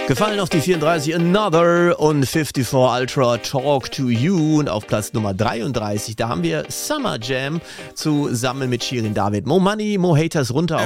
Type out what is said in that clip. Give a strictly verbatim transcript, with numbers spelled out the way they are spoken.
Gefallen auf die vierunddreißig Another und fünfundfünfzig Ultra Talk to You. Und auf Platz Nummer dreiunddreißig, da haben wir Summer Jam zusammen mit Shirin David. Mo Money, Mo Haters runter.